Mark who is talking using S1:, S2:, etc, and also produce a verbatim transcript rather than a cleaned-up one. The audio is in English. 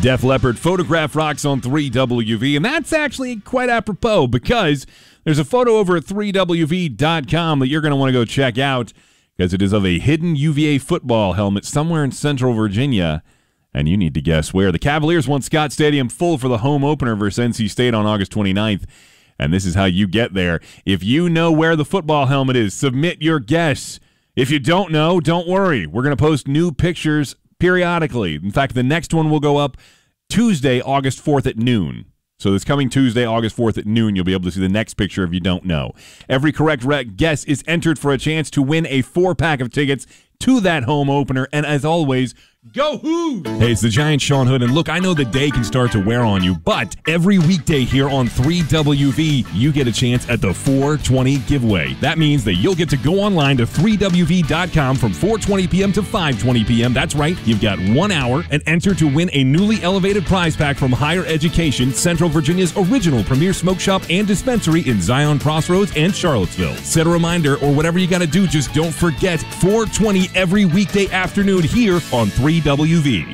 S1: Def Leppard, Photograph Rocks on three W V, and that's actually quite apropos because there's a photo over at three W V dot com that you're going to want to go check out because it is of a hidden U V A football helmet somewhere in Central Virginia, and you need to guess where. The Cavaliers want Scott Stadium full for the home opener versus N C State on August twenty-ninth, and this is how you get there. If you know where the football helmet is, submit your guess. If you don't know, don't worry. We're going to post new pictures periodically. In fact, the next one will go up Tuesday, August fourth at noon. So this coming Tuesday, August fourth at noon, you'll be able to see the next picture if you don't know. Every correct rec- guess is entered for a chance to win a four-pack of tickets to that home opener. And as always, go Hoos! Hey, it's the Giant Sean Hood, and look, I know the day can start to wear on you, but every weekday here on three W V, you get a chance at the four twenty giveaway. That means that you'll get to go online to three W V dot com from four twenty p.m. to five twenty p.m. That's right, you've got one hour and enter to win a newly elevated prize pack from Higher Education, Central Virginia's original premier smoke shop and dispensary in Zion Crossroads and Charlottesville. Set a reminder or whatever you got to do, just don't forget four twenty every weekday afternoon here on three W V.